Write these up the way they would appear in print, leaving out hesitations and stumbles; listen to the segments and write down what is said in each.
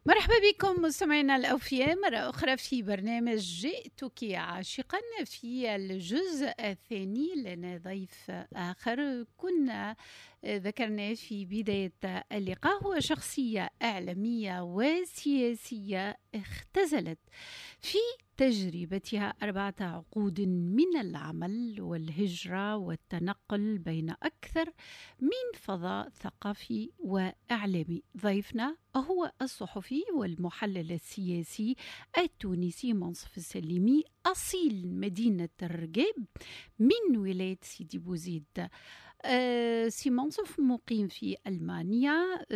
مرحبا بكم مستمعينا الأوفياء مرة أخرى في برنامج جئتك عاشقا. في الجزء الثاني لنا ضيف آخر كنا ذكرنا في بداية اللقاء، هو شخصية إعلامية وسياسية اختزلت في تجربتها 4 عقود من العمل والهجرة والتنقل بين أكثر من فضاء ثقافي وإعلامي. ضيفنا هو الصحفي والمحلل السياسي التونسي منصف السليمي، أصيل مدينة الرقاب من ولاية سيدي بوزيد. سي منصف مقيم في ألمانيا.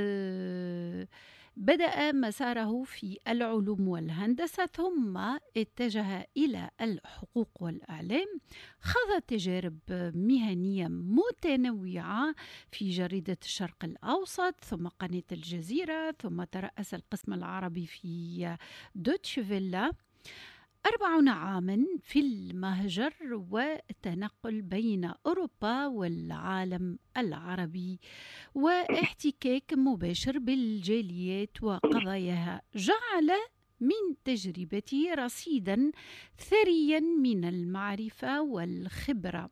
بدأ مساره في العلوم والهندسة، ثم اتجه إلى الحقوق والإعلام. خاض تجارب مهنية متنوعة في جريدة الشرق الأوسط، ثم قناة الجزيرة، ثم ترأس القسم العربي في دوتش فيلا. 40 عاما في المهجر والتنقل بين أوروبا والعالم العربي، واحتكاك مباشر بالجاليات وقضاياها جعل من تجربته رصيدا ثريا من المعرفة والخبرة،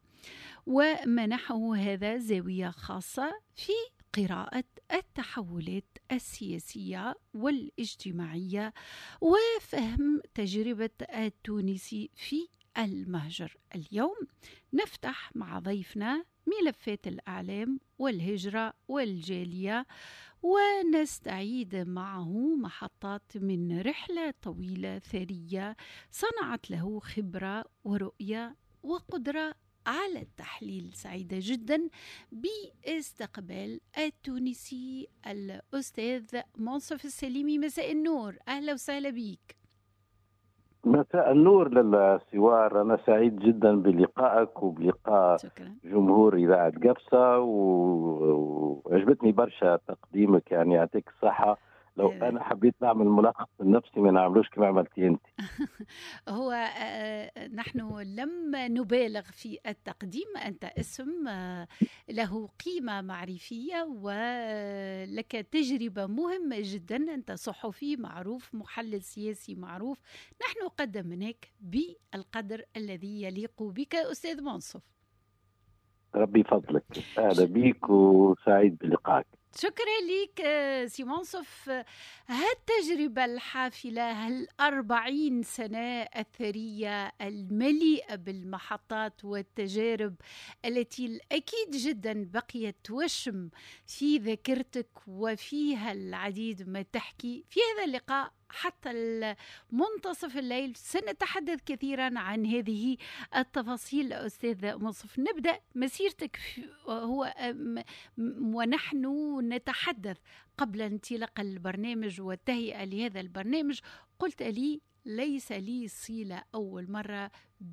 ومنحه هذا زاوية خاصة في قراءة التحولات السياسية والاجتماعية وفهم تجربة التونسي في المهجر. اليوم نفتح مع ضيفنا ملفات الإعلام والهجرة والجالية، ونستعيد معه محطات من رحلة طويلة ثرية صنعت له خبرة ورؤية وقدرة على التحليل. سعيدة جدا باستقبال التونسي الأستاذ منصف السليمي. مساء النور، أهلا وسهلا بك. مساء النور للسوار. أنا سعيد جدا بلقائك وبلقاء شكرا. جمهور إذاعة قفصة، وعجبتني برشا تقديمك، يعني يعطيك الصحة. لو أنا حبيت نعمل ملخص لنفسي ما نعملوش كما عملتي أنت. هو نحن لم نبالغ في التقديم. أنت اسم له قيمة معرفية ولك تجربة مهمة جدا. أنت صحفي معروف، محلل سياسي معروف. نحن قدمناك بالقدر الذي يليق بك أستاذ منصف. ربي فضلك، أهلا بيك وسعيد بلقائك. شكرا لك سي منصف. هالتجربة الحافلة، هال40 سنة الثرية المليئة بالمحطات والتجارب التي أكيد جدا بقيت توشم في ذاكرتك وفيها العديد ما تحكي. في هذا اللقاء حتى منتصف الليل سنتحدث كثيرا عن هذه التفاصيل. أستاذ منصف، نبدأ مسيرتك ونحن نتحدث قبل انطلاق البرنامج والتهيئة لهذا البرنامج. قلت لي ليس لي صلة أول مرة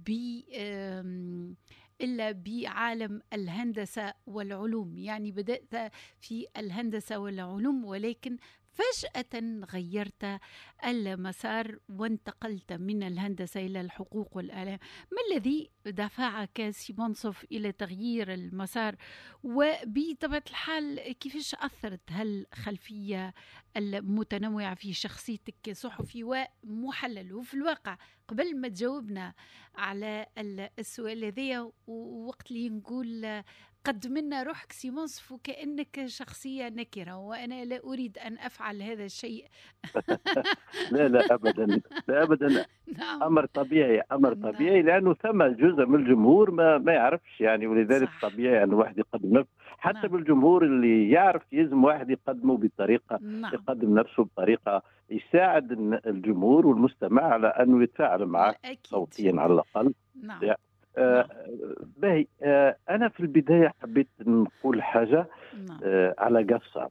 إلا بعالم الهندسة والعلوم، يعني بدأت في الهندسة والعلوم ولكن فجأة غيرت المسار وانتقلت من الهندسة إلى الحقوق والإعلام. ما الذي دفعك سي منصف إلى تغيير المسار؟ وبطبيعة الحال كيفاش أثرت هالخلفية المتنوعة في شخصيتك كصحفي ومحلل؟ وفي الواقع قبل ما تجاوبنا على السؤال هذا، ووقت لي نقول قدم لنا روحك سي منصف وكأنك شخصية نكرة، وأنا لا أريد أن أفعل هذا الشيء. لا أبدا، لا أبدا. نعم. أمر طبيعي، أمر نعم. طبيعي، لأنه ثم جزء من الجمهور ما يعرفش، يعني ولذلك صح. طبيعي أن واحد يقدم نفسه. حتى نعم. بالجمهور اللي يعرف يلزم واحد يقدمه بطريقة، نعم. يقدم نفسه بطريقة يساعد الجمهور والمستمع على أنه يتفاعل معه صوتيا على الأقل. نعم. باهي. أنا في البداية حبيت نقول حاجة على قفصة.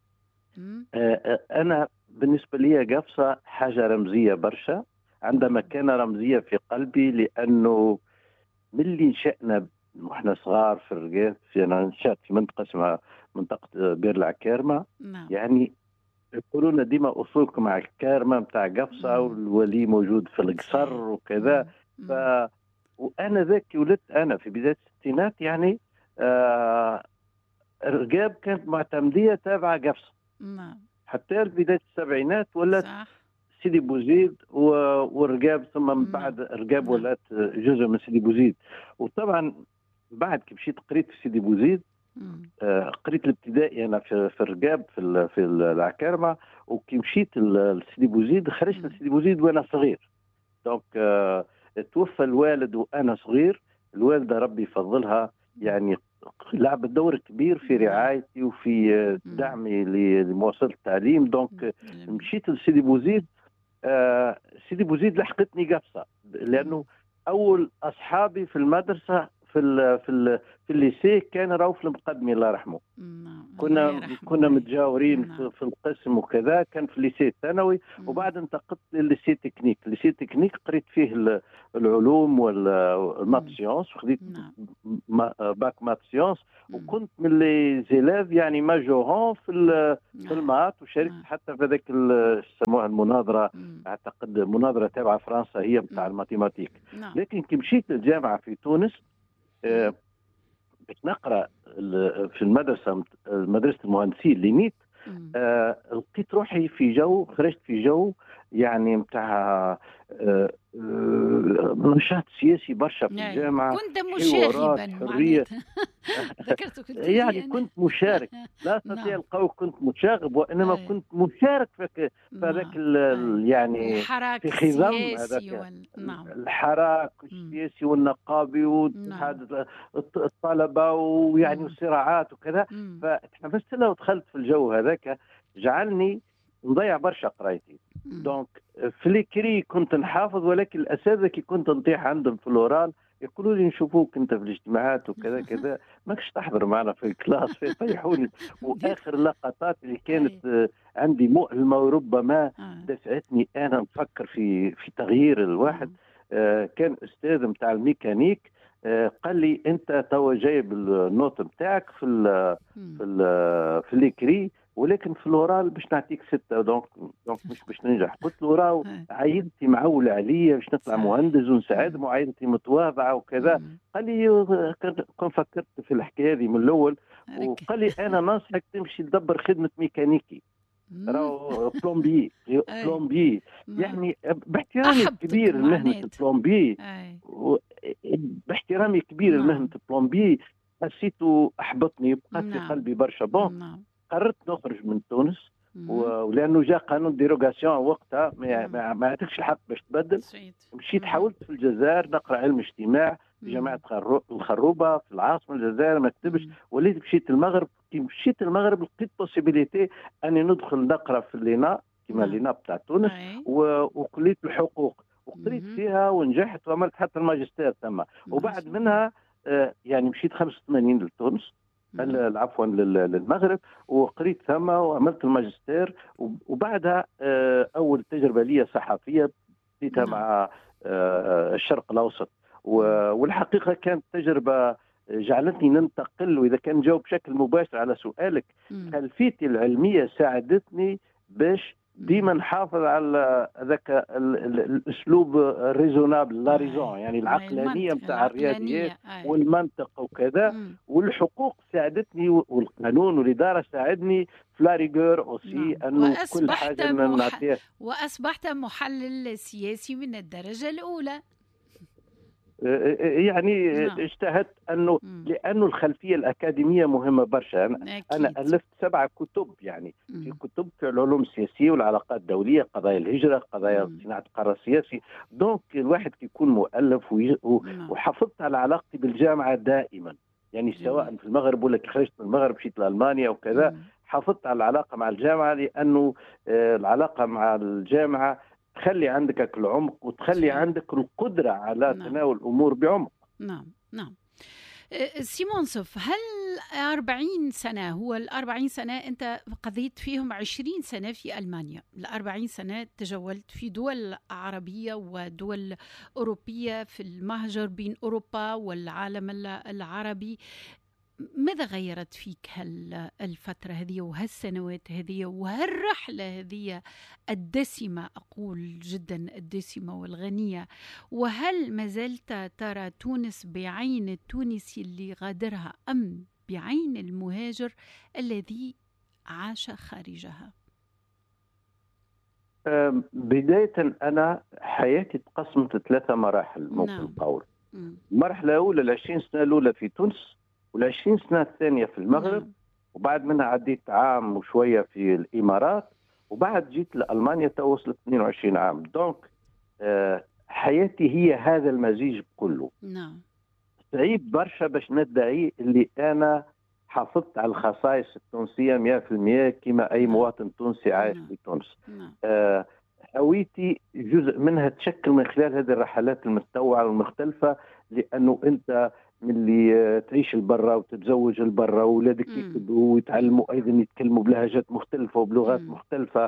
أنا بالنسبة لي قفصة حاجة رمزية برشا، عندها مكانة رمزية في قلبي، لأنه من اللي نشأنا وإحنا صغار في الرقاف. أنا نشأت في منطقة اسمها منطقة بير العكارمة. يعني يقولون ديما أصولكم مع الكارمة متاع قفصة، والولي موجود في القصر وكذا. وأنا ذاك ولدت أنا في بداية الستينات، يعني الرقاب كانت معتمدية تابعة قفصة. حتى بداية السبعينات ولات صح. سيدي بوزيد ورقاب، ثم من بعد رقاب ولات جزء من سيدي بوزيد. وطبعا بعد كي مشيت قريت في سيدي بوزيد، قريت الابتدائي انا في الرقاب في العكارمه، وكي مشيت لسيدي بوزيد خرجت لسيدي بوزيد وانا صغير. دونك توفى الوالد وانا صغير. الوالده ربي يفضلها يعني لعبت دور كبير في رعايتي وفي دعمي لمواصله التعليم. دونك مشيت لسيدي بوزيد. سيدي بوزيد لحقتني قفصه، لانه اول اصحابي في المدرسه في الليسيه كان رؤوف المقدمي الله يرحمه. كنا متجاورين في القسم وكذا. كان في الليسيه الثانوي، وبعد انتقلت للليسيه تكنيك. الليسيه تكنيك قريت فيه العلوم والمات سيونس، وخذيت باك مات سيونس، وكنت من لي زيلاف يعني ماجورون في المات، وشاركت حتى في هذاك يسموها المناظره، اعتقد مناظره تابعه فرنسا هي بتاع الماتيماتيك. لكن كي مشيت للجامعه في تونس باش نقرا في مدرسه المهندسين ليميت، لقيت روحي في جو، خرجت في جو يعني متاع نشاط سياسي برشا في الجامعه. كنت مشاغبا معناتها. ذكرت يعني كنت مشارك، لا استطيع القول كنت مشاغب، وانما كنت مشارك في هذاك يعني الحراك في خضم السياسي الحراك السياسي والنقابي واتحاد الطلبه ويعني الصراعات وكذا. فتحمست له ودخلت في الجو هذاك، جعلني نضيع برشا قرايتي. دونك في الكري كنت نحافظ، ولكن الاساتذه كي كنت نطيح عندهم في الاورال يقولوا لي نشوفوك انت في الاجتماعات وكذا كذا، ماكش تحضر معنا في الكلاس، فيطيحوني. واخر اللقطات اللي كانت عندي مؤلمه وربما دفعتني انا نفكر في تغيير الواحد، كان استاذ نتاع الميكانيك قال لي انت توا جايب النوت نتاعك في الكري، ولكن في الاورال باش نعطيك 6. دونك مش باش ننجح. قلت له راهو عائلتي معولة عليا باش نطلع مهندس ونساعدهم، وعائلتي متواضعة وكذا. قال لي كنت فكرت في الحكاية هذه من الأول، وقال لي أنا ننصحك تمشي تدبر خدمة ميكانيكي، راهو بلومبي. يعني باحترامي كبير لمهنة البلومبي، باحترامي كبير لمهنة البلومبي، حسيته أحبطني وبقات في قلبي برشا. بون قررت نخرج من تونس، ولانه جاء قانون ديروغاسيون وقتها ما عندكش الحق باش تبدل. مشيت حاولت في الجزائر نقرا علم اجتماع في جامعه الخروبه في العاصمه الجزائر، ما كتبش. وليت مشيت المغرب. كي مشيت المغرب لقيت بوسيبيليتي اني ندخل نقرا في اللينا كما اللينا بتاع تونس، وكليه الحقوق، وقريت فيها ونجحت وعملت حتى الماجستير ثم. وبعد منها يعني مشيت 85 لتونس، عفوا للمغرب، وقريت ثم وعملت الماجستير. وبعدها اول تجربه لي صحفيه بديتها مع الشرق الاوسط، والحقيقه كانت تجربه جعلتني ننتقل. واذا كان نجاوب بشكل مباشر على سؤالك، خلفيتي العلميه ساعدتني باش ديما نحافظ على ذاك الاسلوب ريزونابل، لا ريزون يعني العقلانيه نتاع الرياضيات والمنطق وكذا. والحقوق ساعدتني، والقانون والاداره ساعدني في لا ريغور اوسي، انه كل حاجه نعطيها. واصبحت محلل سياسي من الدرجه الاولى. يعني اجتهدت انه لانه الخلفيه الاكاديميه مهمه برشا. انا الفت 7 كتب، يعني في كتب في العلوم السياسيه والعلاقات الدوليه، قضايا الهجره، قضايا صناعه القرار السياسي. دونك الواحد كيكون مؤلف وحافظت على علاقتي بالجامعه دائما، يعني سواء في المغرب ولا كي خرجت من المغرب مشيت لالمانيا وكذا، حافظت على العلاقه مع الجامعه، لانه العلاقه مع الجامعه تخلي عندك العمق وتخلي عندك القدرة على تناول الأمور بعمق. نعم. سيمون صف، هل 40 سنة هو 40 سنة أنت قضيت فيهم 20 سنة في ألمانيا، 40 سنة تجولت في دول عربية ودول أوروبية في المهجر بين أوروبا والعالم العربي. ماذا غيرت فيك الفترة هذه وهالسنوات هذه وهالرحلة هذه الدسمة، أقول جدا الدسمة والغنية؟ وهل ما زلت ترى تونس بعين التونسي اللي غادرها، أم بعين المهاجر الذي عاش خارجها؟ بداية أنا حياتي تقسمت 3 مراحل ممكن نعم. نقول. المرحلة الأولى 20 سنة الأولى في تونس، وال20 سنة الثانية في المغرب، نعم. وبعد منها عديت عام وشوية في الإمارات، وبعد جيت لألمانيا توصلت 22 عام. دونك حياتي هي هذا المزيج كله. نعم. صعيب برشا باش ندعي اللي أنا حافظت على الخصائص التونسية 100% كما أي نعم. مواطن تونسي عايش نعم. في تونس. نعم. هويتي جزء منها تشكل من خلال هذه الرحلات المتنوعة والمختلفة، لأنه أنت من اللي تعيش البرة وتتزوج البرة وولادك يكتبوا ويتعلموا أيضا يتكلموا بلهجات مختلفة وبلغات مختلفة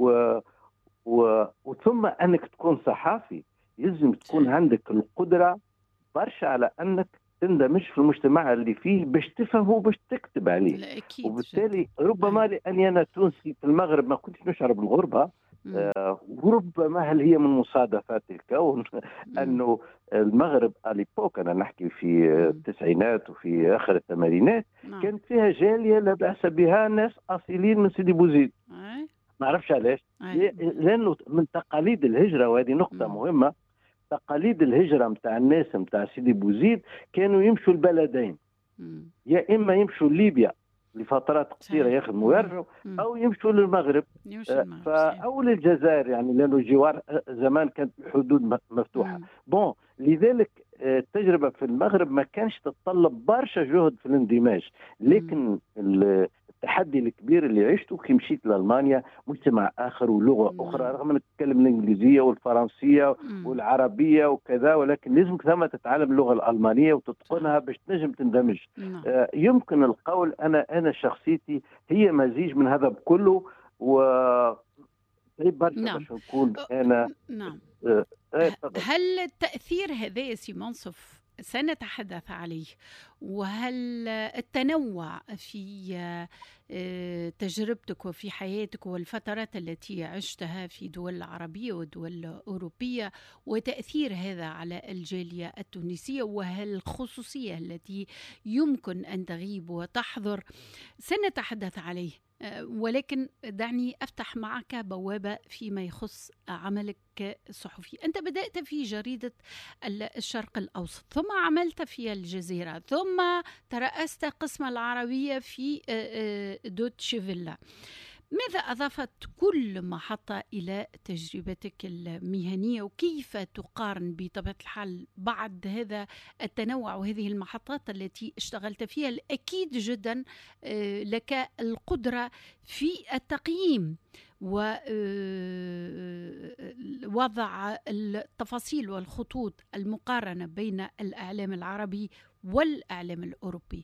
وثم أنك تكون صحافي يلزم تكون عندك القدرة برشا على أنك تندمج في المجتمع اللي فيه باش تفهمه وباش تكتب عليه. لا أكيد. وبالتالي ربما لأني أنا تونسي في المغرب ما كنتش نشعر بالغربة، وربما هل هي من مصادفات الكون أنه المغرب أليبوك أنا نحكي في التسعينات وفي آخر الثمانينات كانت فيها جالية لا بأس بها ناس أصيلين من سيدي بوزيد. ما أعرفش علاش، لأنه من تقاليد الهجرة، وهذه نقطة مهمة، تقاليد الهجرة متاع الناس متاع سيدي بوزيد كانوا يمشوا البلدين، يا إما يمشوا ليبيا لفترات قصيرة يخدموا ويرجعوا، أو يمشوا للمغرب أو للجزائر، يعني لأنه الجوار زمان كانت الحدود مفتوحة. بون لذلك التجربة في المغرب ما كانش تتطلب برشا جهد في الاندماج، لكن التحدي الكبير اللي عشته كي مشيت لألمانيا، مجتمع آخر ولغة أخرى، رغم أنك تتكلم الإنجليزية والفرنسية والعربية وكذا، ولكن لازمك ثم تتعلم اللغة الألمانية وتتقنها باش تنجم تندمج. يمكن القول أنا شخصيتي هي مزيج من هذا بكله، و برشا باش نكون أنا. هل التأثير هذا سي منصف سنتحدث عليه، وهل التنوع في تجربتك وفي حياتك والفترات التي عشتها في دول عربية ودول أوروبية وتأثير هذا على الجالية التونسية، وهل الخصوصية التي يمكن أن تغيب وتحضر، سنتحدث عليه. ولكن دعني أفتح معك بوابة فيما يخص عملك كصحفي. أنت بدأت في جريدة الشرق الأوسط، ثم عملت في الجزيرة، ثم ترأست قسم العربية في دوتشي فيلا. ماذا أضافت كل محطة إلى تجربتك المهنية، وكيف تقارن بطبيعة الحال بعد هذا التنوع وهذه المحطات التي اشتغلت فيها؟ الأكيد جدا لك القدرة في التقييم ووضع التفاصيل والخطوط المقارنة بين الإعلام العربي والإعلام الأوروبي.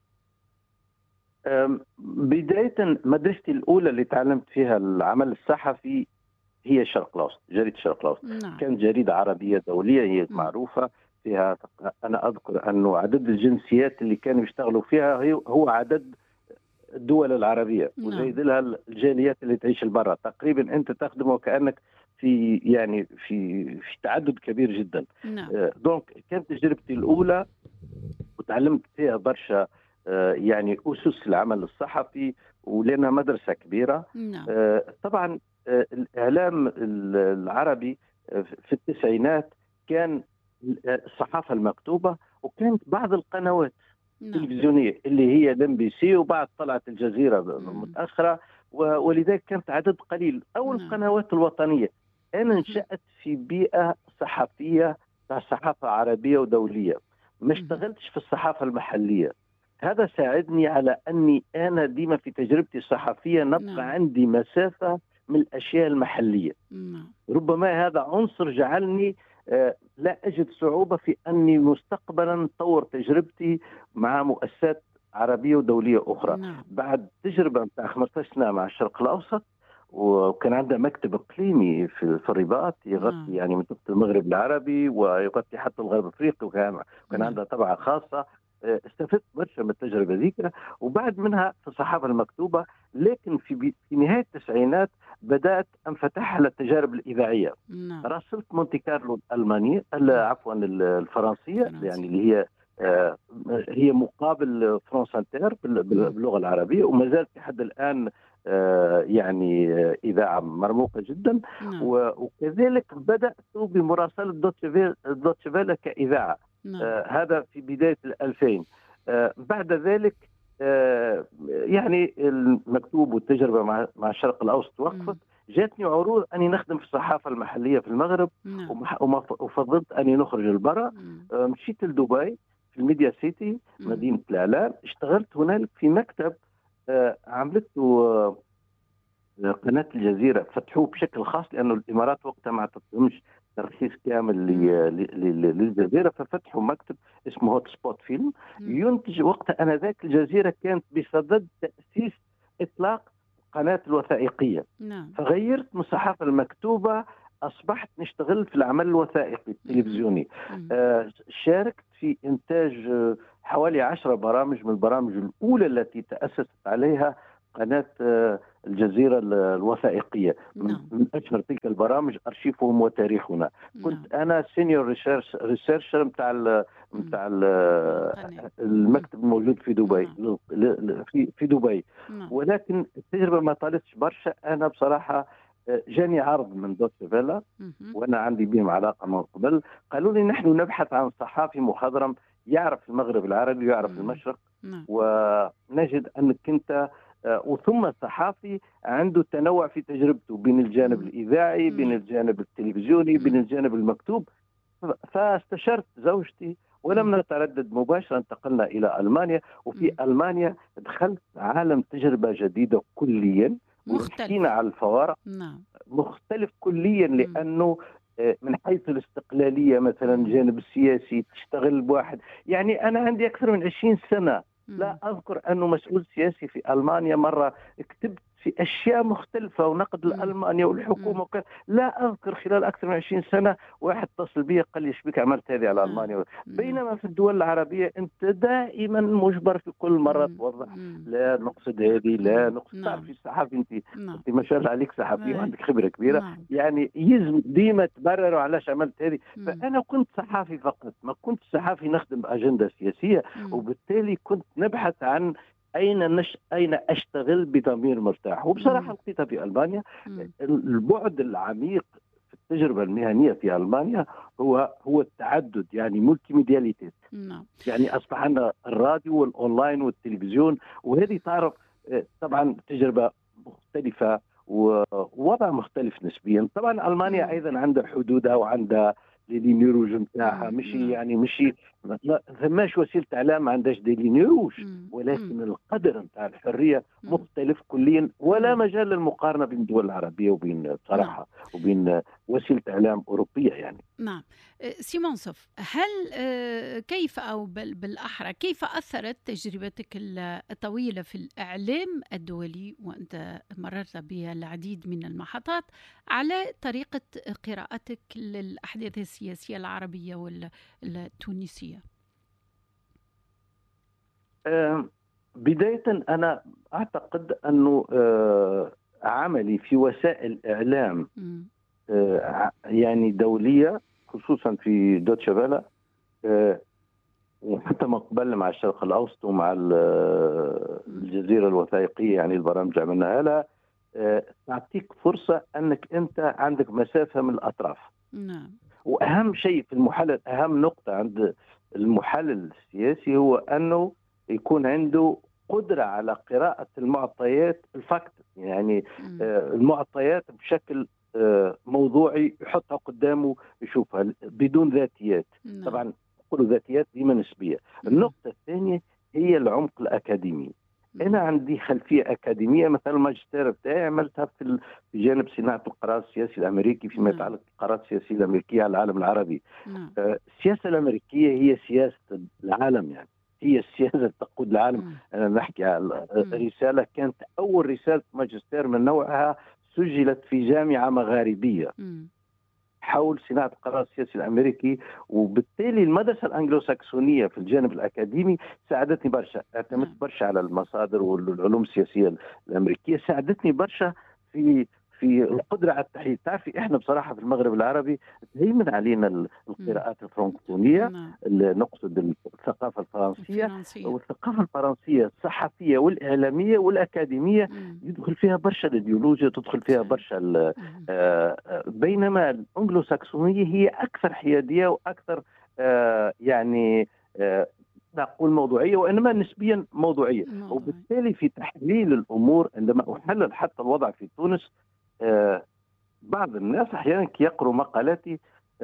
بداية مدرستي الأولى اللي تعلمت فيها العمل الصحفي هي الشرق الأوسط، جريدة الشرق الأوسط. كانت جريدة عربية دولية هي معروفة فيها. أنا أذكر أنه عدد الجنسيات اللي كانوا يشتغلوا فيها هو عدد الدول العربية، وزيد لها الجاليات اللي تعيش البرة. تقريبا أنت تخدم وكأنك في تعدد كبير جدا. دونك كانت تجربتي الأولى وتعلمت فيها برشا يعني أسس العمل الصحفي، ولنا مدرسة كبيرة. طبعا الإعلام العربي في التسعينات كان الصحافة المكتوبة، وكانت بعض القنوات التلفزيونية اللي هي الMBC، وبعد طلعت الجزيرة متأخرة، ولذلك كانت عدد قليل. أو القنوات الوطنية. أنا نشأت في بيئة صحفية، صحافة عربية ودولية، ما اشتغلتش في الصحافة المحلية. هذا ساعدني على أني أنا ديما في تجربتي الصحفية نبقى عندي مسافة من الأشياء المحلية. ربما هذا عنصر جعلني لا أجد صعوبة في أني مستقبلا نطور تجربتي مع مؤسسات عربية ودولية أخرى. بعد تجربة متاع 15 سنة مع الشرق الأوسط، وكان عندها مكتب إقليمي في الرباط يغطي يعني منطقة المغرب العربي ويغطي حتى الغرب الأفريقي، وكان عندها طبعة خاصة. استفدت برشا من التجربة ذيك، وبعد منها في الصحافة المكتوبة. لكن في نهاية التسعينات بدأت أنفتح على التجارب الإذاعية. راسلت مونتي كارلو الألمانية، عفوا الفرنسية، يعني اللي هي مقابل فرانس انتر باللغة العربية، وما زالت لحد الآن يعني إذاعة مرموقة جدا. نعم. وكذلك بدأت بمراسلة دوتشي فيلا كإذاعة. نعم. هذا في بداية 2000. بعد ذلك يعني المكتوب والتجربة مع الشرق الأوسط وقفت. جاتني عروض أني نخدم في الصحافة المحلية في المغرب. نعم. وفضلت أني نخرج البرا. مشيت لدبي في الميديا سيتي مدينة الإعلام. اشتغلت هنالك في مكتب عملته قناة الجزيرة، فتحوه بشكل خاص لأنه الإمارات وقتها ما تقدمش ترخيص كامل للجزيرة، ففتحوا مكتب اسمه هوت سبوت فيلم ينتج. وقتها أنا ذاك الجزيرة كانت بصدد تأسيس إطلاق قناة الوثائقية. نعم. فغيرت من الصحافة المكتوبة، أصبحت نشتغل في العمل الوثائقي التلفزيوني. شاركت في إنتاج حوالي 10 برامج من البرامج الأولى التي تأسست عليها قناة الجزيرة الوثائقية. من أشهر تلك البرامج أرشيفهم وتاريخنا. كنت أنا سينيور ريسيرشر متاع المكتب الموجود في دبي. في دبي. ولكن التجربة ما طالتش برشا. أنا بصراحة جاني عرض من دوتشي فيلا وأنا عندي بهم علاقة من قبل. قالوا لي نحن نبحث عن صحافي مخضرم يعرف المغرب العربي ويعرف المشرق، ونجد أنك أنت وثم صحافي عنده تنوع في تجربته بين الجانب الإذاعي، بين الجانب التلفزيوني، بين الجانب المكتوب. فاستشرت زوجتي ولم نتردد، مباشرة انتقلنا إلى ألمانيا. وفي ألمانيا دخلت عالم تجربة جديدة كليا. وحكينا على الفوارق. مختلف كليا، لأنه من حيث الاستقلالية مثلا الجانب السياسي تشتغل بواحد. يعني أنا عندي أكثر من 20 سنة لا أذكر أنه مسؤول سياسي في ألمانيا مرة كتبت في أشياء مختلفة ونقد لألمانيا والحكومة لا أذكر خلال أكثر من 20 سنة واحد اتصل بي قال لي شبيك عملت هذه على ألمانيا. بينما في الدول العربية أنت دائما مجبر في كل مرة توضح لا نقصد هذه لا نقصد. تعرفي الصحافي أنت ما شاء الله عليك صحفي وعندك خبرة كبيرة. يعني يلزم ديما تبرروا علاش عملت هذه. فأنا كنت صحافي فقط، ما كنت صحافي نخدم بأجندة سياسية. وبالتالي كنت نبحث عن أين أشتغل بضمير مرتاح. وبصراحة لقيتها في ألمانيا. البعد العميق في التجربة المهنية في ألمانيا هو التعدد، يعني مولتي ميدياليتي. يعني أصبح عندنا الراديو والأونلاين والتلفزيون، وهذه تعرف طبعا تجربة مختلفة ووضع مختلف نسبيا. طبعا ألمانيا أيضا عندها حدودها وعندها ديلي نيروج نتاعها. مشي ثماش وسيلة إعلام ما عندهاش ديلي نيروج، ولكن القدر نتاع الحرية مختلف كليا. ولا مجال للمقارنة بين الدول العربية وبين بصراحة وبين وسيلة إعلام أوروبية يعني. نعم. سي منصف، هل كيف أو بالأحرى كيف أثرت تجربتك الطويلة في الإعلام الدولي وأنت مررت بها العديد من المحطات على طريقة قراءتك للأحداث السياسية العربية والتونسية؟ بداية أنا أعتقد أنه عملي في وسائل إعلام يعني دولية، خصوصا في دوتشي فيلا وحتى ما قبل مع الشرق الأوسط ومع الجزيرة الوثائقية، يعني البرامج عملناها لها، تعطيك فرصة أنك أنت عندك مسافة من الأطراف. وأهم شيء في المحلل، أهم نقطة عند المحلل السياسي هو أنه يكون عنده قدرة على قراءة المعطيات الفاكت، يعني المعطيات بشكل موضوعي يحطها قدامه يشوفها بدون ذاتيات. طبعا كل ذاتيات ديما نسبية. النقطة الثانية هي العمق الأكاديمي. أنا عندي خلفية أكاديمية، مثلا الماجستير بتاعي عملتها في جانب صناعة القرار السياسي الأمريكي فيما يتعلق بالقرارات السياسية الأمريكية على العالم العربي. السياسة الأمريكية هي سياسة العالم، يعني هي السياسة تقود العالم. أنا نحكي على رسالة كانت أول رسالة ماجستير من نوعها سجلت في جامعة مغاربية حول صناعة القرار السياسي الأمريكي. وبالتالي المدرسة الأنجلوساكسونية في الجانب الأكاديمي ساعدتني برشا. اعتمدت برشا على المصادر والعلوم السياسية الأمريكية، ساعدتني برشا في في القدرة على التحليل. تعرفي احنا بصراحة في المغرب العربي تهيمن علينا القراءات الفرنكفونية، نقصد الثقافة الفرنسية. والثقافة الفرنسية الصحفية والإعلامية والأكاديمية يدخل فيها برشا الإيديولوجيا، تدخل فيها برشا بينما الأنجلو ساكسونية هي أكثر حيادية وأكثر يعني نقول موضوعية، وإنما نسبيا موضوعية. وبالتالي في تحليل الأمور عندما أحلل حتى الوضع في تونس، بعض الناس أحيانا يقرأوا مقالاتي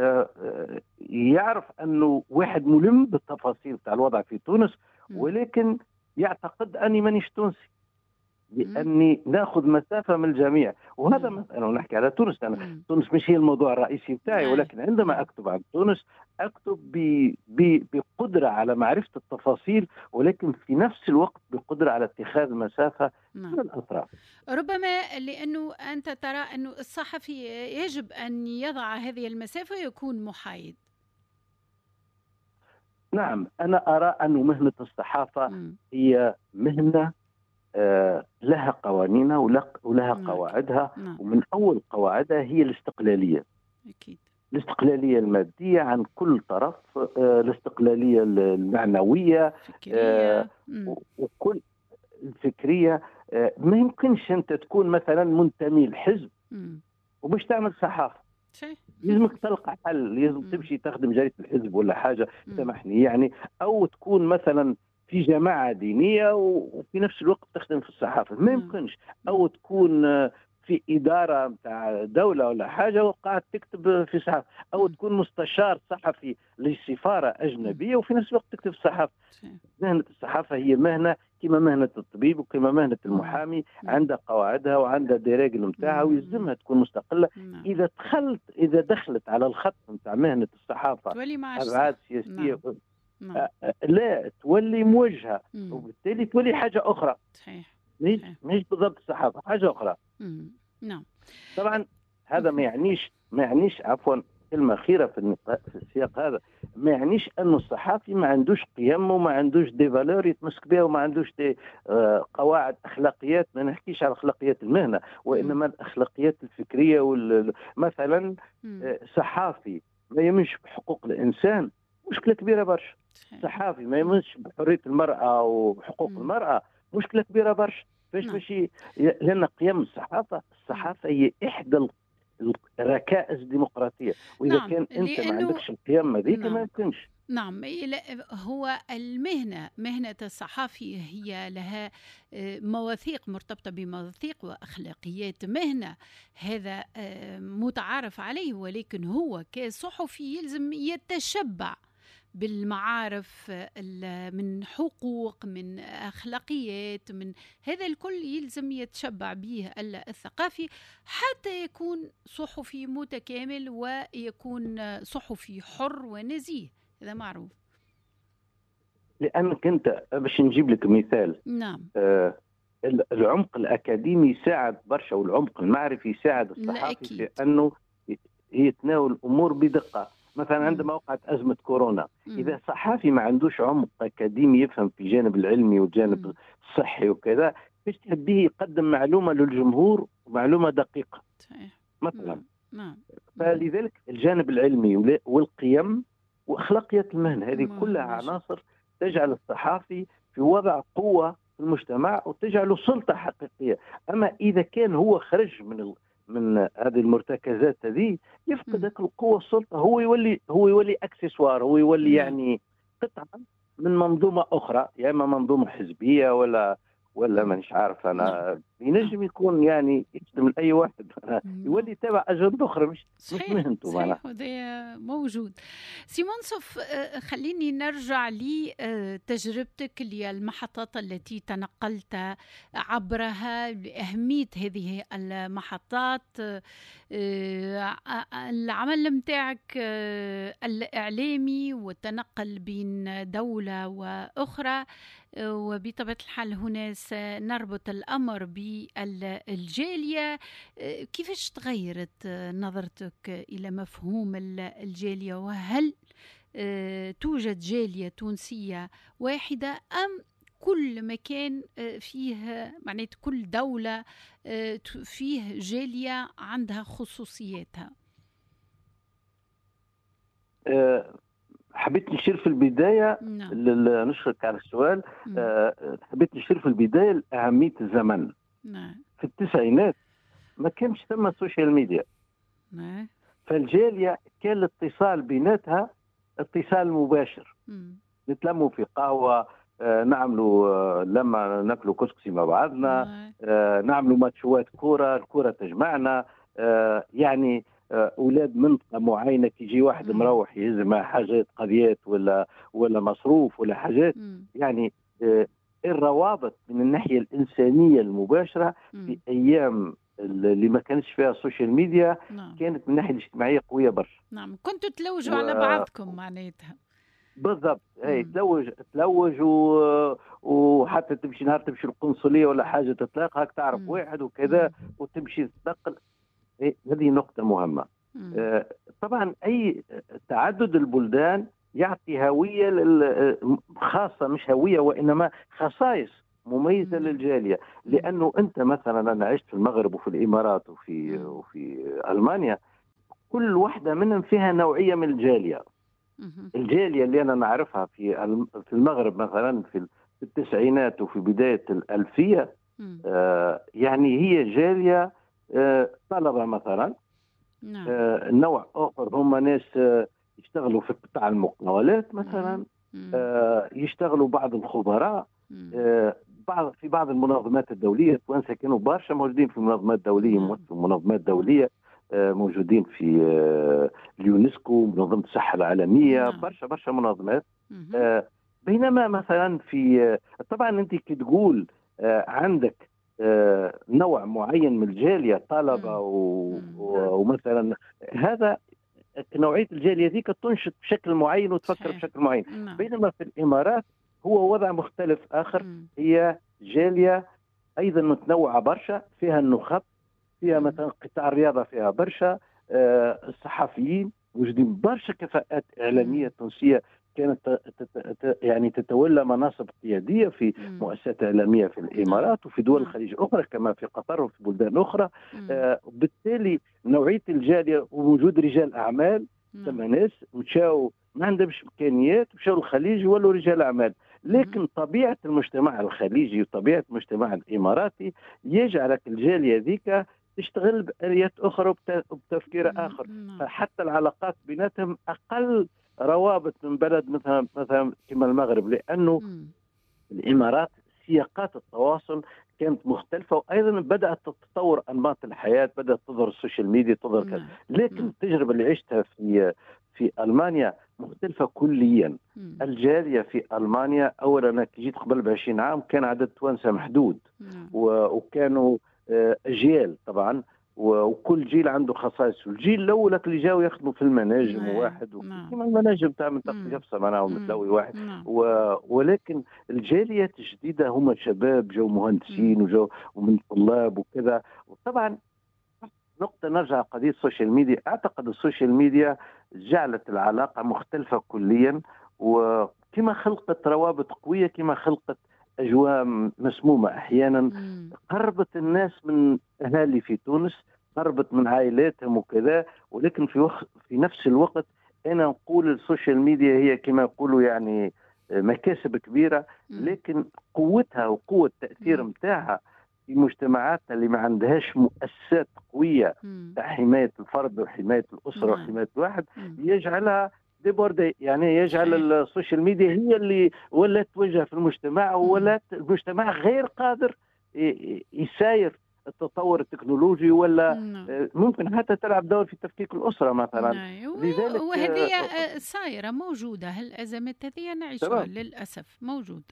يعرف أنه واحد ملم بالتفاصيل تاع الوضع في تونس، ولكن يعتقد أني مانيش تونسي، لأني ناخذ مسافة من الجميع. وهذا مثلا نحكي على تونس، تونس مش هي الموضوع الرئيسي بتاعي، ولكن عندما أكتب عن تونس أكتب بقدرة على معرفة التفاصيل، ولكن في نفس الوقت بقدرة على اتخاذ مسافة من الأطراف. ربما لأنه أنت ترى أنه الصحفي يجب أن يضع هذه المسافة ويكون محايد. نعم، أنا أرى أن مهنة الصحافة هي مهنة لها قوانينها ولها قواعدها. ومن أول قواعدها هي الاستقلالية. أكيد. الاستقلالية المادية عن كل طرف، الاستقلالية المعنوية، وكل الفكرية. ما يمكنش أنت تكون مثلا منتمي لحزب وباش تعمل صحافة. لازمك تلقى حل، لازم تمشي تخدم جريدة الحزب ولا حاجة، سامحني يعني، أو تكون مثلا في جماعة دينية وفي نفس الوقت تخدم في الصحافة. ما يمكنش. أو تكون في إدارة متاع دولة ولا حاجة وقاعد تكتب في صحافة، أو تكون مستشار صحفي لسفارة أجنبية وفي نفس الوقت تكتب في الصحافة. مهنة الصحافة هي مهنة كما مهنة الطبيب وكما مهنة المحامي، عندها قواعدها وعندها ديريجل متاعها ويلزمها تكون مستقلة. إذا دخلت على الخط متاع مهنة الصحافة أبعاد سياسية لا تولي موجهة، وبالتالي تولي حاجة أخرى. مش بالضبط الصحافة، حاجة أخرى. نعم. طبعا هذا ما يعنيش عفوا كلمة أخيرة في السياق هذا، ما يعنيش أنه الصحافي ما عندوش قيم وما عندوش دي فالور يتمسك بها وما عندوش دي قواعد أخلاقيات. ما نحكيش على أخلاقيات المهنة، وإنما الأخلاقيات الفكرية. مثلا صحافي ما يمنش بحقوق الإنسان، مشكلة كبيرة برشا. صحافي ما يمنش بحرية المرأة وحقوق المرأة، مشكلة كبيرة برشا. ماشي لأن قيم الصحافة هي إحدى الركائز الديمقراطية، وإذا كان أنت ما عندكش القيم هذيك ما يمكنش. نعم، هو مهنة الصحافي هي لها مواثيق مرتبطة بمواثيق وأخلاقيات مهنة، هذا متعارف عليه، ولكن هو كصحفي يلزم يتشبع بالمعارف، من حقوق، من أخلاقيات، من هذا الكل يلزم يتشبع به الثقافي حتى يكون صحفي متكامل ويكون صحفي حر ونزيه. هذا معروف. لأنك أنت باش نجيب لك مثال. نعم. العمق الأكاديمي يساعد برشا، والعمق المعرفي يساعد الصحافي في أنه يتناول الأمور بدقة. مثلا عندما وقعت أزمة كورونا، إذا صحافي ما عندوش عمق أكاديمي يفهم في الجانب العلمي والجانب الصحي وكذا، باش تهديه يقدم معلومة للجمهور، معلومة دقيقة مثلا. فلذلك الجانب العلمي والقيم وأخلاقيات المهنة هذه كلها عناصر تجعل الصحافي في وضع قوة في المجتمع وتجعله سلطة حقيقية. أما إذا كان هو خرج من هذه المرتكزات هذه، يفقد القوة السلطة، هو يولي اكسسوار، هو يولي يعني قطعة من منظومة أخرى، يا إما منظومة حزبية ولا مانيش عارف أنا، ينجم يكون يعني يخدم لأي واحد، يولي تابع أجندة أخرى مش مهنته. صحيح، وده موجود. سي منصف، خليني نرجع لتجربتك المحطات التي تنقلت عبرها، لأهمية هذه المحطات، العمل متاعك الإعلامي والتنقل بين دولة وأخرى، وبطبيعة الحال هنا سنربط الأمر بالجالية. كيفاش تغيرت نظرتك إلى مفهوم الجالية؟ وهل توجد جالية تونسية واحدة أم كل مكان فيه معناتها كل دولة فيه جالية عندها خصوصياتها. حبيت نشير في البداية، نعم. نشكرك على السؤال. حبيت نشير في البداية لأهمية الزمن. نعم. في التسعينات ما كانش ثم السوشيال ميديا. نعم. فالجالية كان الاتصال بيناتها اتصال مباشر. نتلموا في قهوة، نعملوا لما ناكلوا كسكسي مع بعضنا، نعملوا ماتشوات كورة، الكورة تجمعنا. يعني اولاد منطقه معينه كي يجي واحد مروح يهز مع حاجات قضيات ولا مصروف ولا حاجات. يعني الروابط من الناحيه الانسانيه المباشره في ايام اللي ما كانش فيها السوشيال ميديا كانت من الناحيه الاجتماعيه قويه برشا. نعم، كنتوا تلوجوا على بعضكم معناتها. بالضبط، هي تلوج وحتى تمشي نهار تمشي القنصليه ولا حاجه تتلاقى تعرف واحد وكذا وتمشي تتنقل. هذه نقطة مهمة. طبعا أي تعدد البلدان يعطي هوية خاصة، مش هوية وإنما خصائص مميزة للجالية. لأنه أنت مثلا أنا عشت في المغرب وفي الإمارات وفي ألمانيا، كل واحدة منهم فيها نوعية من الجالية. الجالية اللي أنا نعرفها في المغرب مثلا في التسعينات وفي بداية الألفية، يعني هي جالية طلبة مثلا. نوع آخر هم ناس يشتغلوا في قطاع المقاولات مثلا، يشتغلوا بعض الخبراء، في بعض المنظمات الدولية. التوانسة كانوا برشا موجودين في منظمات دولية، منظمات دولية موجودين في اليونسكو، منظمة الصحة العالمية، برشا منظمات. بينما مثلا في طبعا أنت كي تقول عندك نوع معين من الجالية طلبة ومثلا هذا نوعية الجالية ذيك تنشط بشكل معين وتفكر بشكل معين. بينما في الإمارات هو وضع مختلف آخر. هي جالية أيضا متنوعة برشا، فيها النخب، فيها مثلا قطاع الرياضة، فيها برشا الصحفيين، موجودين برشا كفاءات إعلامية تونسية كانت يعني تتولى مناصب قيادية في مؤسسات إعلامية في الإمارات وفي دول الخليج أخرى كما في قطر وفي بلدان أخرى. بالتالي نوعية الجالية ووجود رجال أعمال، ثم ناس مشاو ما عندهمش إمكانيات مشاو الخليج ولوا رجال أعمال. لكن طبيعة المجتمع الخليجي وطبيعة المجتمع الإماراتي يجعلك الجالية ذيك تشتغل بآليات أخرى وبتفكير آخر. فحتى العلاقات بيناتهم أقل روابط من بلد مثلا كما المغرب، لأنه الإمارات سياقات التواصل كانت مختلفة، وأيضا بدأت تتطور أنماط الحياة، بدأت تظهر السوشيال ميديا، تظهر كذا. لكن التجربة اللي عشتها في ألمانيا مختلفة كليا. الجالية في ألمانيا أولا أنا جيت قبل ب20 عام كان عدد توانسة محدود، وكانوا أجيال طبعا، وكل جيل عنده خصائص. الجيل الاول اللي جاوا يخدموا في المناجم واحد كما المناجم تاع منطقه جفصه معناها متلوي واحد. ولكن الجاليات الجديده هم شباب جو مهندسين وجو ومن طلاب وكذا. وطبعا نقطه نرجع قضيه السوشيال ميديا، اعتقد السوشيال ميديا جعلت العلاقه مختلفه كليا، وكما خلقت روابط قويه، كما خلقت أجواء مسمومة أحيانا، قربت الناس من أهالي في تونس، قربت من عائلاتهم وكذا. ولكن في نفس الوقت أنا نقول السوشيال ميديا هي كما يقولوا يعني مكاسب كبيرة، لكن قوتها وقوة التأثير متاعها في مجتمعاتنا اللي ما عندهاش مؤسسات قوية حماية الفرد وحماية الأسرة وحماية الواحد يجعلها ديبوردي. يعني يجعل السوشيال ميديا هي اللي ولا توجه في المجتمع، ولا المجتمع غير قادر يساير التطور التكنولوجي، ولا ممكن حتى تلعب دور في تفكيك الأسرة مثلا. لذلك وهذه صايرة موجودة، هالأزمات هذه نعيشها للأسف موجودة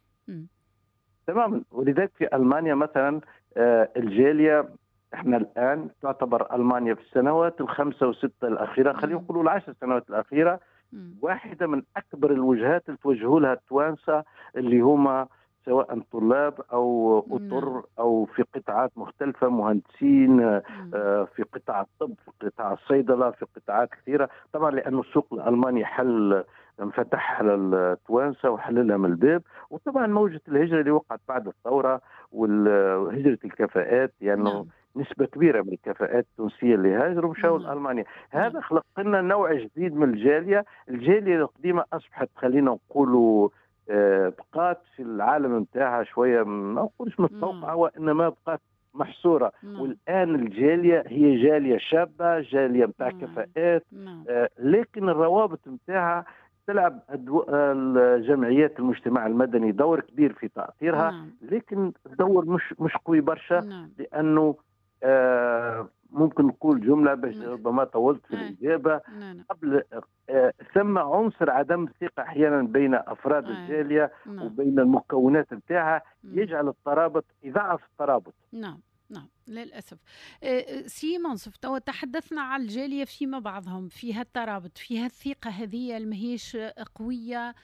تماما. ولذلك في ألمانيا مثلا الجالية احنا الآن تعتبر ألمانيا في السنوات الخمسة وستة الأخيرة، خلينا نقولوا 10 سنوات الأخيرة، واحدة من أكبر الوجهات اللي توجهوا لها التوانسة، اللي هما سواء طلاب أو أطر أو في قطاعات مختلفة، مهندسين في قطاع الطب، في قطاع الصيدلة، في قطاعات كثيرة. طبعا لأن السوق الألماني حل انفتح على التوانسه وحللها من الباب. وطبعا موجه الهجره اللي وقعت بعد الثوره وهجره الكفاءات، يعني نعم. نسبه كبيره من الكفاءات التونسيه اللي هاجروا مشاو نعم. لالمانيا. نعم. هذا خلق لنا نوع جديد من الجاليه القديمه اصبحت خلينا نقولوا بقات في العالم نتاعها شويه، ما نقولش متطوقعه وانما بقات محصوره. والان الجاليه هي جاليه شابه، جاليه نتاع كفاءات، لكن الروابط نتاعها تلعب الجمعيات المجتمع المدني دور كبير في تأثيرها، لكن الدور مش قوي برشا، لأنه ممكن نقول جملة باش ربما طولت في الإجابة قبل. ثم عنصر عدم الثقة أحيانا بين أفراد الجالية وبين المكونات نتاعها يجعل الترابط يضعف الترابط. نعم للأسف. سي منصف، تحدثنا عن الجالية فيما بعضهم فيها الترابط، فيها الثقة هذه المهيش قوية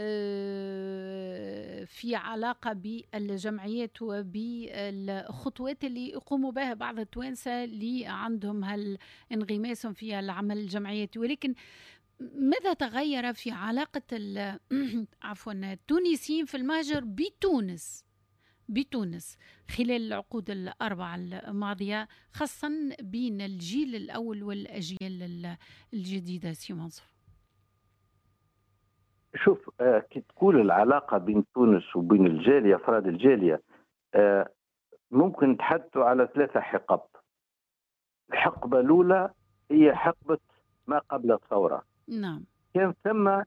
في علاقة بالجمعيات وبالخطوات اللي يقوموا بها بعض التوانسة اللي عندهم هالانغماس في العمل الجمعياتي. ولكن ماذا تغير في علاقة التونسيين في المهجر بتونس خلال العقود الأربعة الماضية، خاصة بين الجيل الأول والأجيال الجديدة؟ سي منصف، شوف، كي تقول العلاقة بين تونس وبين الجالية، أفراد الجالية، ممكن تحدثوا على 3 حقب. الحقبة الأولى هي حقبة ما قبل الثورة. نعم. كان ثم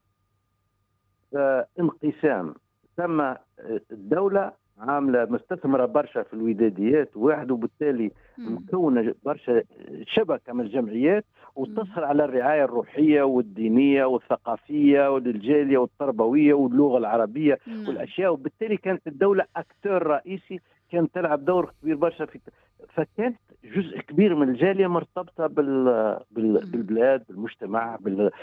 انقسام، ثم الدولة عامله مستثمره برشا في الوداديات واحد، وبالتالي مكونه برشا شبكه من الجمعيات وتصل على الرعايه الروحيه والدينيه والثقافيه وللجاليه والتربويه واللغه العربيه والاشياء. وبالتالي كانت الدوله اكتور رئيسي، كانت تلعب دور كبير برشا فكانت جزء كبير من الجاليه مرتبطه بالبلاد، بالمجتمع،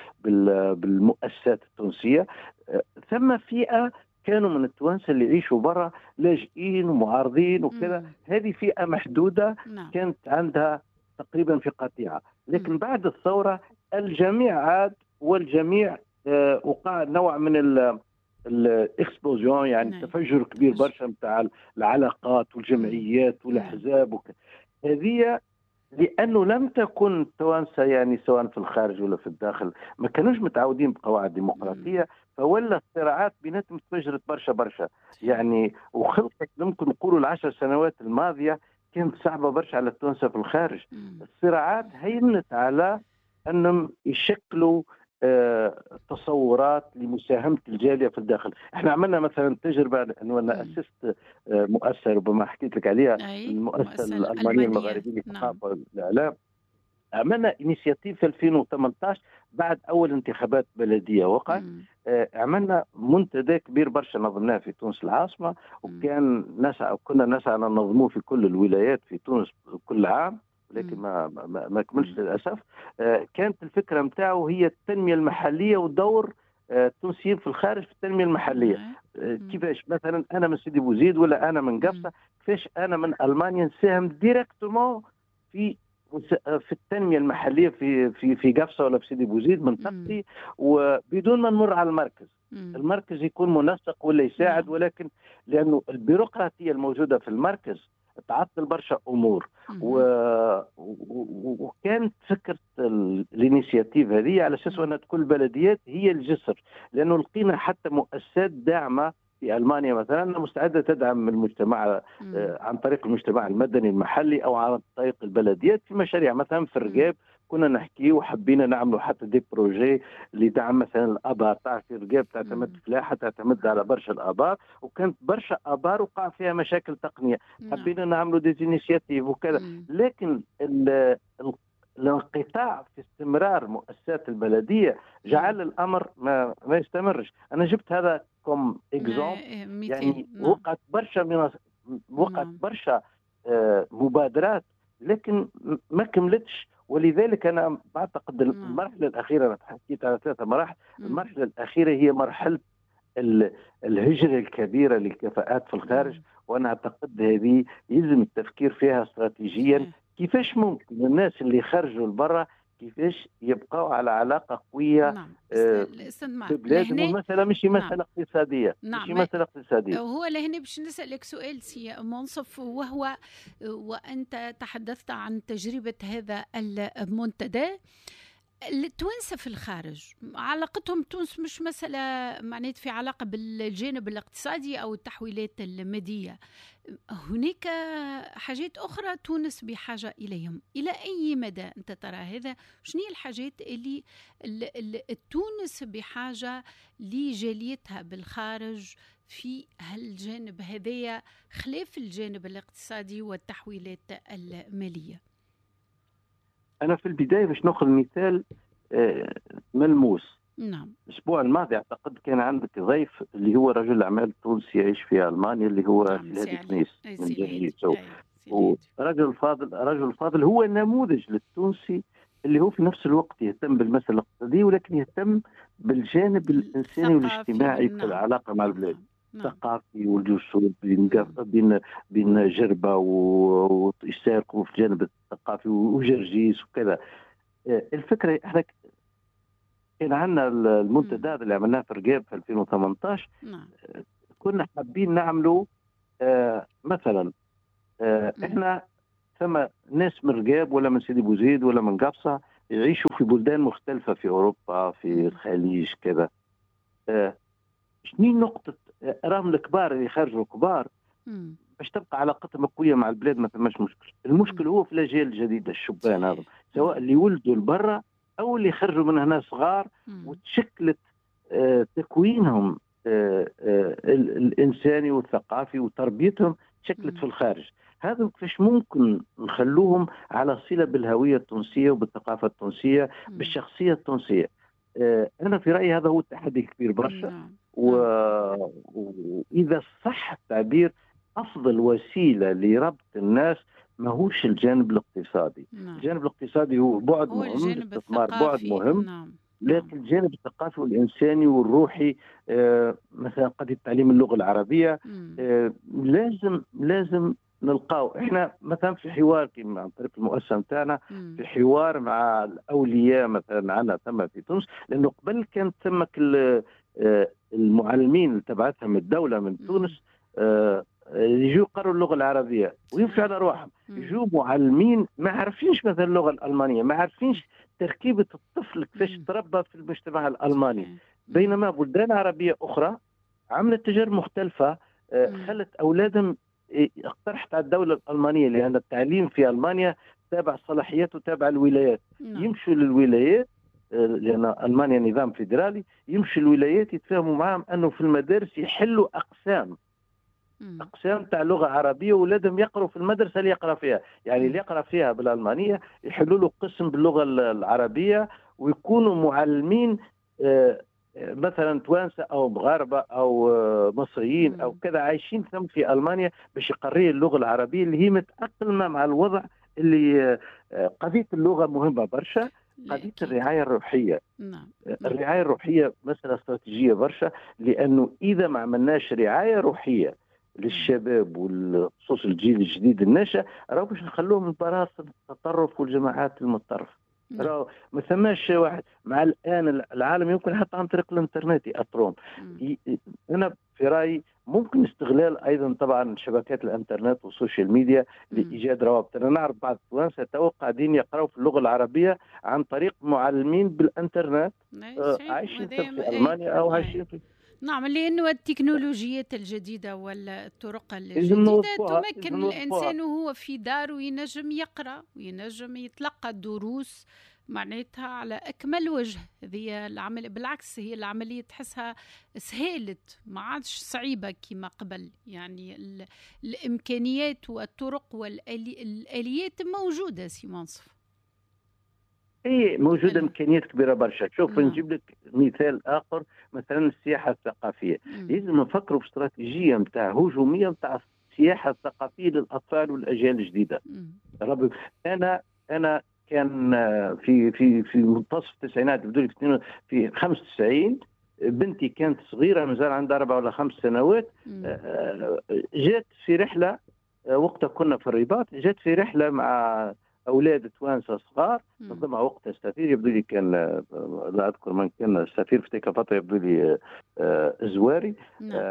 بالمؤسسات التونسيه. ثم فئه كانوا من التوانسة اللي يعيشوا برا لاجئين ومعارضين وكذا. هذه فئة محدودة كانت عندها تقريبا في قطيعة. لكن بعد الثورة الجميع عاد، والجميع وقع نوع من الاكسبوزيون، يعني تفجر كبير برشا متاع العلاقات والجمعيات والأحزاب هذه، لأنه لم تكن التوانسة يعني سواء في الخارج ولا في الداخل ما كانوش متعودين بقواعد ديمقراطية، فولا الصراعات بيناتهم تفجرت برشا يعني. وخلقت ممكن نقولوا 10 سنوات الماضية كانت صعبة برشا على التوانسة في الخارج. الصراعات هينت على أنهم يشكلوا تصورات لمساهمة الجالية في الداخل. احنا عملنا مثلا تجربة، انه انا اسست مؤسسة ربما حكيت لك عليها، المؤسسة الألمانية المغاربية للثقافة والإعلام. عملنا انيشياتيف في 2018 بعد اول انتخابات بلدية وقعت. عملنا منتدى كبير برشا نظمناه في تونس العاصمة، وكان كنا نسعى ان ننظموه في كل الولايات في تونس كل عام، لكن ما كملش للأسف. كانت الفكرة متاعه هي التنمية المحلية ودور التونسيين في الخارج في التنمية المحلية. كيفاش مثلا أنا من سيدي بوزيد ولا أنا من قفصة، كيفاش أنا من ألمانيا نساهم ديريكتومون في التنمية المحلية في قفصة ولا في سيدي بوزيد منطقتي، وبدون ما نمر على المركز. المركز يكون منسق ولا يساعد، ولكن لأنه البيروقراطية الموجودة في المركز تعطل برشا امور. وكانت فكره الانيشياتيف هذه على اساس ان كل بلديات هي الجسر، لانه لقينا حتى مؤسسات داعمه في المانيا مثلا مستعده تدعم المجتمع عن طريق المجتمع المدني المحلي او عن طريق البلديات في مشاريع. مثلا في الرقاب كنا نحكي وحبينا نعملوا حتى دي بروجي لدعم مثلا الابار. تعرف الرقاب تعتمد فلاحه، تعتمد على برشا الابار، وكانت برشا ابار وقع فيها مشاكل تقنيه. حبينا نعملوا دي انيشياتيف وكذا. لكن الانقطاع في استمرار مؤسسات البلديه جعل الامر ما يستمرش. انا جبت هذا كم اكزامبل، يعني وقعت برشا مبادرات لكن ما كملتش. ولذلك أنا بعتقد المرحلة الأخيرة، أنا حكيت على 3 مراحل، المرحلة الأخيرة هي مرحلة الهجرة الكبيرة للكفاءات في الخارج، وأنا أعتقد هذه يلزم التفكير فيها استراتيجيا. كيفاش ممكن الناس اللي خرجوا لبرا كيفاش يبقوا على علاقة قوية نعم الاستثمار ببلادهم، لهنا. والمسألة مش نعم مسألة اقتصادية، مش نعم مسألة اقتصادية. هو لهنا باش نسألك سؤال سي منصف، وهو وأنت تحدثت عن تجربة هذا المنتدى. التوانسة في الخارج علاقتهم تونس مش مسألة معنات في علاقة بالجانب الاقتصادي أو التحويلات المادية، هناك حاجات أخرى تونس بحاجة إليهم. إلى أي مدى أنت ترى هذا؟ شنو هي الحاجات اللي تونس بحاجة لجاليتها بالخارج في هالجانب هذايا خلاف الجانب الاقتصادي والتحويلات المالية؟ أنا في البداية باش نأخذ مثال ملموس. نعم. الأسبوع الماضي أعتقد كان عندك ضيف اللي هو رجل الأعمال تونسي يعيش في ألمانيا، اللي هو سي هادي كنيس من جرجيس. ورجل فاضل هو نموذج للتونسي اللي هو في نفس الوقت يهتم بالمسألة الاقتصادية ولكن يهتم بالجانب الإنساني والاجتماعي في العلاقة مع البلاد. الثقافي والجسور بين جربة ويشاركوا في الجانب الثقافي وجرجيس وكذا. الفكرة احنا كان عندنا المنتدى اللي عملناه في رقاب في 2018. كنا حابين نعمله مثلا احنا ثم ناس من رقاب ولا من سيدي بوزيد ولا من قفصة يعيشوا في بلدان مختلفة في أوروبا في الخليج كذا. شنو نقطة راهم الكبار اللي خرجوا كبار باش تبقى علاقتهم قوية مع البلاد ما فماش مشكل. المشكل هو في الأجيال الجديدة الشبان هذا، سواء اللي ولدوا لبرا أو اللي خرجوا من هنا صغار وتشكلت تكوينهم الإنساني والثقافي وتربيتهم تشكلت في الخارج. هذا كيفاش ممكن نخلوهم على صلة بالهوية التونسية وبالثقافة التونسية بالشخصية التونسية. أنا في رأيي هذا هو التحدي الكبير برشا. وإذا صح التعبير أفضل وسيلة لربط الناس ما هوش الجانب الاقتصادي. الجانب الاقتصادي هو بعد مهم، الاستثمار بعد مهم، لكن الجانب الثقافي والإنساني والروحي مثلا قضية تعليم اللغة العربية لازم نلقاو. احنا مثلا في حوار عن طريق المؤسسة متاعنا في حوار مع الأولياء مثلا عنا ثم في تونس، لأنه قبل كانت ثمك المعلمين اللي تبعتهم الدولة من تونس يجوا يقروا اللغة العربية ويمشوا على روحهم. يجوا معلمين ما عارفينش مثلا اللغة الألمانية، ما عارفينش تركيبة الطفل كيفاش تربى في المجتمع الألماني. بينما بلدان عربية أخرى عملت تجارب مختلفة خلت أولادهم اقترحت على الدولة الألمانية، لأن التعليم في ألمانيا تابع صلاحيات وتابع الولايات. يمشوا للولايات لأن ألمانيا نظام فيدرالي، يمشوا الولايات يتفاهموا معهم أنه في المدارس يحلوا أقسام تاع لغة عربية، ولادهم يقرأوا في المدرسة اللي يقرأ فيها، يعني اللي يقرأ فيها بالألمانية يحلوا له قسم باللغة العربية، ويكونوا معلمين مثلا توانسة أو مغاربة أو مصريين أو كذا عايشين ثم في ألمانيا باش يقرأوا اللغة العربية اللي هي متأقلمة مع الوضع اللي قضية اللغة مهمة برشا. قضية الرعاية الروحية. الرعاية الروحية مسألة استراتيجية برشا، لأنه إذا ما عملناش رعاية روحية للشباب والخصوص الجيل الجديد الناشئ راهو باش نخلوهم من براثن التطرف والجماعات المتطرفة. راهو ما ثماش واحد مع الآن العالم يمكن حتى عن طريق الانترنت يأثرون. أنا في رأيي ممكن استغلال أيضا طبعا شبكات الانترنت والسوشيال ميديا لإيجاد روابط. أنا نعرف بعض التوانسة قاعدين يقرأوا في اللغة العربية عن طريق معلمين بالانترنت عايشين في ألمانيا أو عايشين في نعم، لأنه التكنولوجيات الجديدة والطرق الجديدة تمكن الإنسان وهو في داره ينجم يقرأ وينجم يتلقى دروس معناتها على أكمل وجه. هذه العمل بالعكس هي العملية تحسها سهلت، ما عادش صعيبة كما قبل. يعني الإمكانيات والطرق والآليات موجودة سي منصف. اي موجوده امكانيات كبيره برشا. شوف نجيب لك مثال اخر، مثلا السياحه الثقافيه. لازم نفكروا في استراتيجيه نتاع هجوميه نتاع السياحه الثقافيه للاطفال والاجيال الجديده. انا كان في منتصف التسعينات بدون في 95 بنتي كانت صغيره مازال عندها 4 ولا 5 سنوات. جات في رحله وقتها كنا في الرباط، جات في رحله مع اولاد توانسه صغار. نظمها وقتها السفير، يبدو لي كان لا اذكر من كان السفير في تلك الفتره، يبدو لي الزواري. نعم.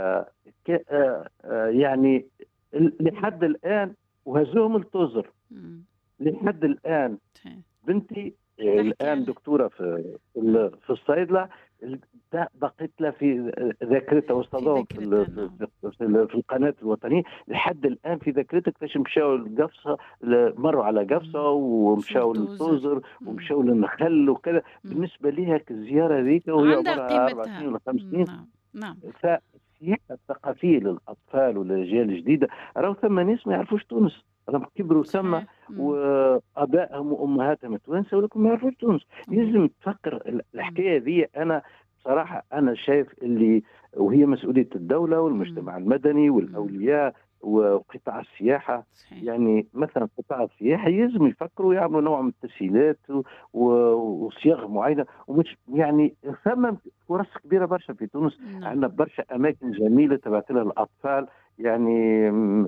يعني لحد الان وهزوهم التوزر لحد الان. بنتي الان دكتوره في الصيدله، بقيت لها في ذاكرتها، واستضافوا في القناه الوطنيه لحد الان في ذاكرتها كيفاش مشاو لقفصه، مروا على قفصه ومشاو للتوزر ومشاو للنخل وكذا. بالنسبه لها الزياره هذيك وهي عمرها 4 سنين ولا 5 سنين. نعم. فالسياحه الثقافيه للاطفال وللاجيال الجديده، راهو ثم ناس ما يعرفوش تونس، راهم كبروا ثم وابائهم وامهاتهم توانسه ولكن ما يعرفوش تونس. لازم تفكر الحكايه هذه. انا بصراحه انا شايف اللي وهي مسؤوليه الدوله والمجتمع المدني والاولياء وقطاع السياحه. يعني مثلا قطاع السياحه يلزم يفكروا يعملوا نوع من التسهيلات وصياغ معينه، ومش يعني ثم فرص كبيره برشا في تونس. عندنا برشا اماكن جميله تبعت لها الاطفال. يعني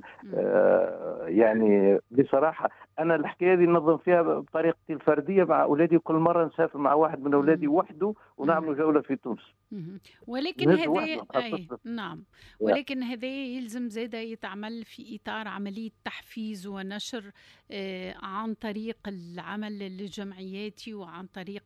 يعني بصراحه انا الحكايه دي ننظم فيها بطريقتي الفرديه مع اولادي، وكل مره نسافر مع واحد من اولادي وحده ونعمل جوله في تونس. ولكن هذا نعم، ولكن هذا يلزم زاده يتعمل في اطار عمليه تحفيز ونشر عن طريق العمل الجمعياتي وعن طريق